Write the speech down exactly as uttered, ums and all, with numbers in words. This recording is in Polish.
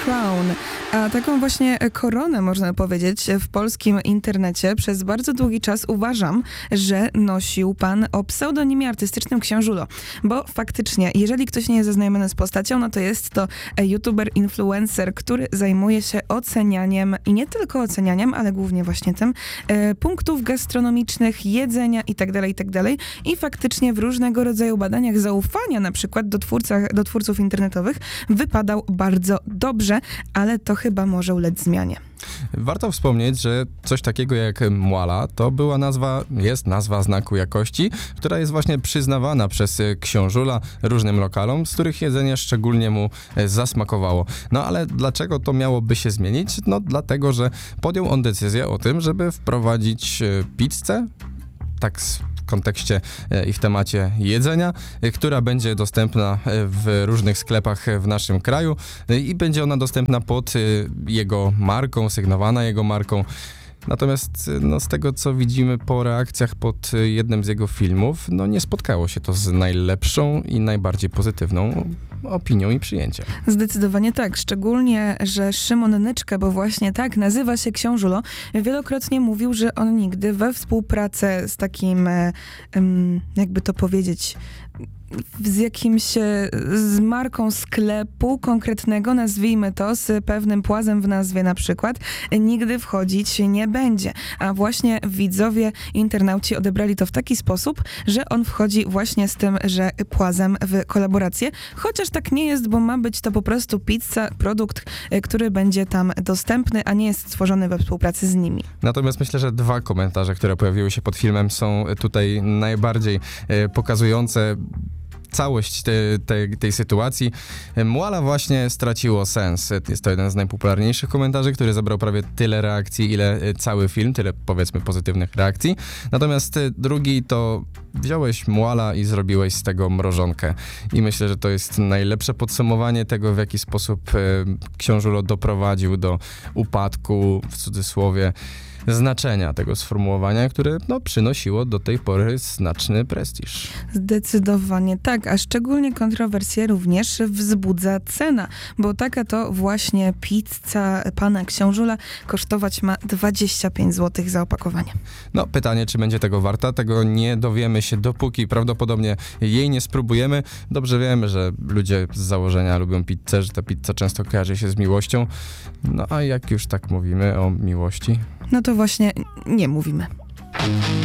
Crown. A taką właśnie koronę, można powiedzieć, w polskim internecie przez bardzo długi czas uważam, że nosił pan o pseudonimie artystycznym Książulo. Bo faktycznie, jeżeli ktoś nie jest zaznajomiony z postacią, no to jest to youtuber, influencer, który zajmuje się ocenianiem i nie tylko ocenianiem, ale głównie właśnie tym, e, punktów gastronomicznych, jedzenia itd., itd. I faktycznie w różnego rodzaju badaniach zaufania, na przykład do, twórcach, do twórców internetowych, wypadał bardzo dobrze, ale to chyba może ulec zmianie. Warto wspomnieć, że coś takiego jak Muala to była nazwa, jest nazwa znaku jakości, która jest właśnie przyznawana przez Książula różnym lokalom, z których jedzenie szczególnie mu zasmakowało. No ale dlaczego to miałoby się zmienić? No dlatego, że podjął on decyzję o tym, żeby wprowadzić pizzę, tak w kontekście i w temacie jedzenia, która będzie dostępna w różnych sklepach w naszym kraju i będzie ona dostępna pod jego marką, sygnowana jego marką. Natomiast no, z tego, co widzimy po reakcjach pod jednym z jego filmów, no nie spotkało się to z najlepszą i najbardziej pozytywną opinią i przyjęciem. Zdecydowanie tak, szczególnie, że Szymon Nyczkę, bo właśnie tak nazywa się Książulo, wielokrotnie mówił, że on nigdy we współpracę z takim, jakby to powiedzieć, z jakimś, z marką sklepu konkretnego, nazwijmy to, z pewnym płazem w nazwie na przykład, nigdy wchodzić nie będzie. A właśnie widzowie, internauci odebrali to w taki sposób, że on wchodzi właśnie z tym, że płazem w kolaborację, chociaż tak nie jest, bo ma być to po prostu pizza, produkt, który będzie tam dostępny, a nie jest stworzony we współpracy z nimi. Natomiast myślę, że dwa komentarze, które pojawiły się pod filmem, są tutaj najbardziej e, pokazujące całość te, te, tej sytuacji. Muala właśnie straciło sens. Jest to jeden z najpopularniejszych komentarzy, który zebrał prawie tyle reakcji, ile cały film, tyle powiedzmy pozytywnych reakcji. Natomiast drugi to wziąłeś Muala i zrobiłeś z tego mrożonkę. I myślę, że to jest najlepsze podsumowanie tego, w jaki sposób Książulo doprowadził do upadku, w cudzysłowie, znaczenia tego sformułowania, które no, przynosiło do tej pory znaczny prestiż. Zdecydowanie tak, a szczególnie kontrowersję również wzbudza cena, bo taka to właśnie pizza pana Książula kosztować ma dwadzieścia pięć złotych za opakowanie. No pytanie, czy będzie tego warta? Tego nie dowiemy się, dopóki prawdopodobnie jej nie spróbujemy. Dobrze wiemy, że ludzie z założenia lubią pizzę, że ta pizza często kojarzy się z miłością. No a jak już tak mówimy o miłości, no to właśnie nie mówimy.